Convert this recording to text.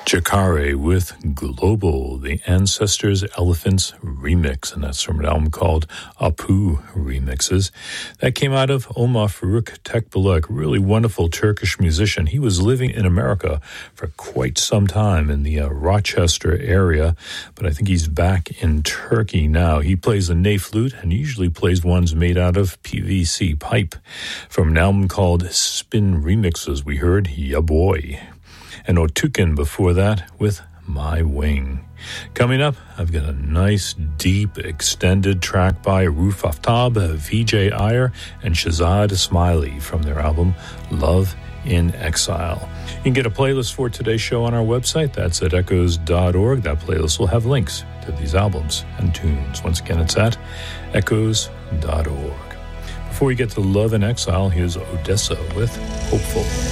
Chakare with Global, the Ancestors Elephants remix, and that's from an album called Apu Remixes. That came out of Omar Faruk Tekbalek, really wonderful Turkish musician. He was living in America for quite some time in the Rochester area, but I think he's back in Turkey now. He plays the ney flute and usually plays ones made out of PVC pipe. From an album called Spin Remixes, we heard Ya Boy. And Otukin before that with My Wing. Coming up, I've got a nice, deep, extended track by Roof Aftab, Vijay Iyer, and Shahzad Smiley from their album Love in Exile. You can get a playlist for today's show on our website. That's at echoes.org. That playlist will have links to these albums and tunes. Once again, it's at echoes.org. Before we get to Love in Exile, here's Odessa with Hopeful.